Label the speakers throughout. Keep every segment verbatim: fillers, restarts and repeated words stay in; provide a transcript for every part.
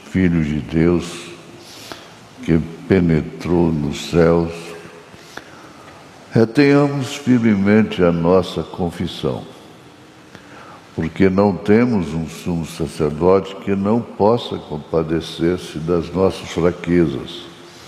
Speaker 1: Filho de Deus que penetrou nos céus, retenhamos firmemente a nossa confissão, porque não temos um sumo sacerdote que não possa compadecer-se das nossas fraquezas,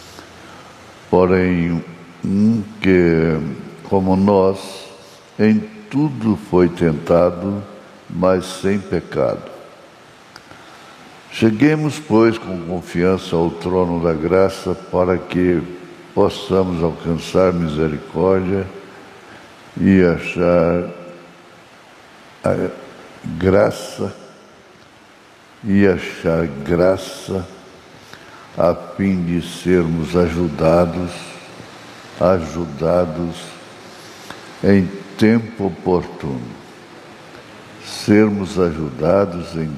Speaker 1: porém um que, como nós, em tudo foi tentado, mas sem pecado. Cheguemos, pois, com confiança ao trono da graça, para que possamos alcançar misericórdia e achar a graça e achar graça a fim de sermos ajudados, ajudados em tempo oportuno. Sermos ajudados em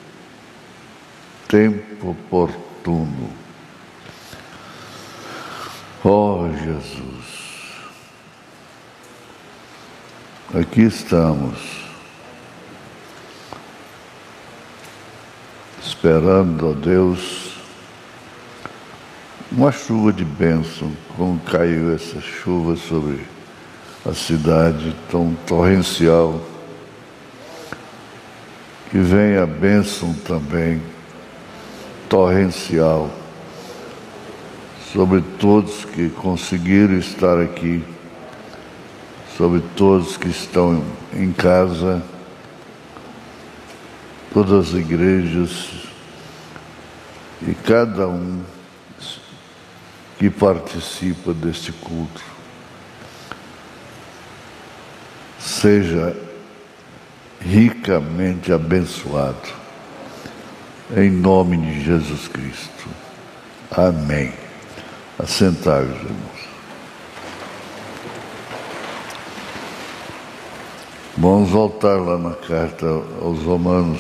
Speaker 1: tempo oportuno. Oh, Jesus, aqui estamos, esperando, ó Deus, uma chuva de bênção, como caiu essa chuva sobre a cidade tão torrencial, que venha a bênção também torrencial sobre todos que conseguiram estar aqui, sobre todos que estão em casa, todas as igrejas e cada um que participa deste culto. Seja ricamente abençoado, em nome de Jesus Cristo. Amém. Assentai-vos, irmãos. Vamos voltar lá na carta aos Romanos.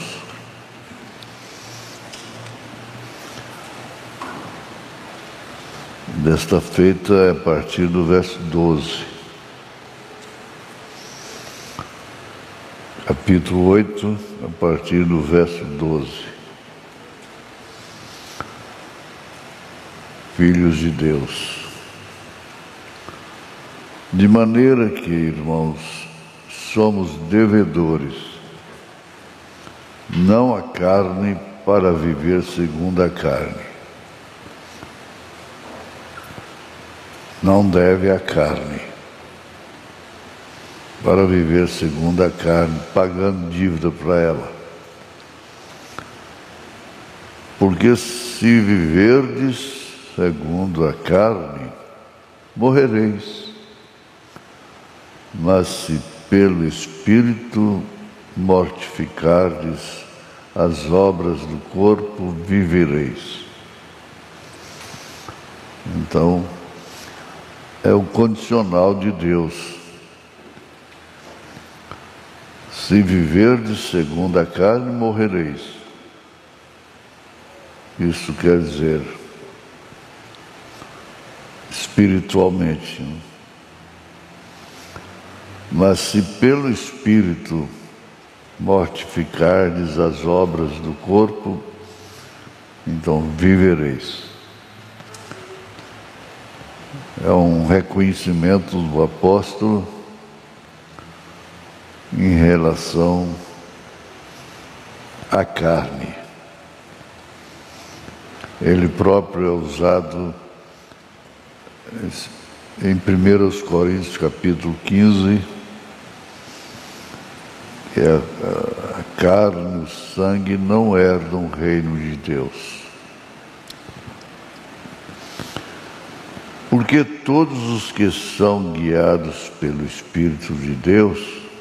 Speaker 1: Desta feita é a partir do verso doze. Capítulo oito, a partir do verso doze. Filhos de Deus. De maneira que, irmãos, somos devedores, não a carne, para viver segundo a carne. Não deve a carne, para viver segundo a carne, pagando dívida para ela. Porque se viverdes segundo a carne, morrereis. Mas se pelo Espírito mortificardes as obras do corpo, vivereis. Então, é o condicional de Deus. Se viverdes segundo a carne, morrereis. Isso quer dizer, espiritualmente. Né? Mas se pelo Espírito mortificardes as obras do corpo, então vivereis. É um reconhecimento do apóstolo em relação à carne. Ele próprio é usado em primeira Coríntios capítulo quinze, que a, a carne e o sangue não herdam o reino de Deus. Porque todos os que são guiados pelo Espírito de Deus,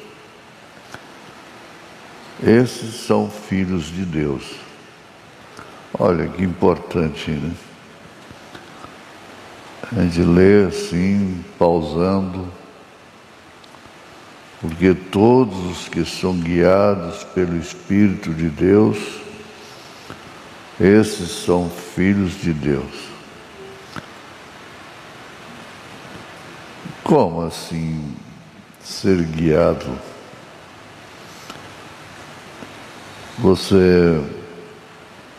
Speaker 1: esses são filhos de Deus. Olha que importante, né? A gente lê assim, pausando, porque todos os que são guiados pelo Espírito de Deus, esses são filhos de Deus. Como assim ser guiado? Você